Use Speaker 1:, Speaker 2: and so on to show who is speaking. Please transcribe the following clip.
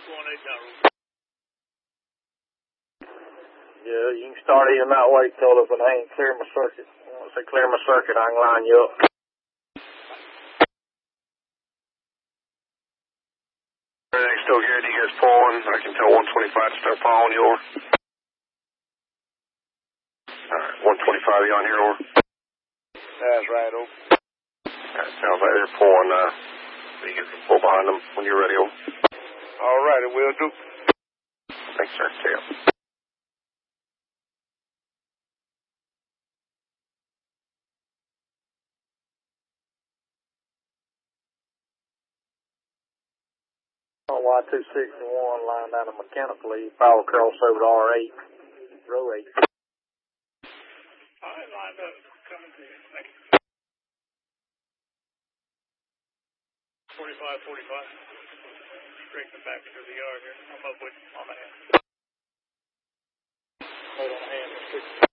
Speaker 1: Yeah, you can start in that way till if it ain't clear my circuit. Once they clear my circuit, I can line you up.
Speaker 2: Everything's still good. You guys pulling? I can tell 125 to start following you over. Alright, 125 you on here over?
Speaker 1: That's right, over.
Speaker 2: Alright, sounds like they're pulling. You can pull behind them when you're ready over.
Speaker 1: Alright, it will do.
Speaker 2: Thanks, sir. See ya.
Speaker 1: Y261 line down to mechanically, power cross over to R8, row 8.
Speaker 3: Alright, lined up. Coming to you. Thank you. 45. Straight in the back into the yard here. I'm up with on the hand.
Speaker 1: Hold on the hand.